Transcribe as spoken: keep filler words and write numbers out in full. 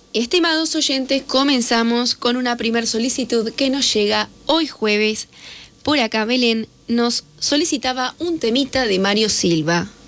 Estimados oyentes, comenzamos con una primer solicitud que nos llega hoy jueves. Por acá Belén nos solicitaba un temita de Mario Silva.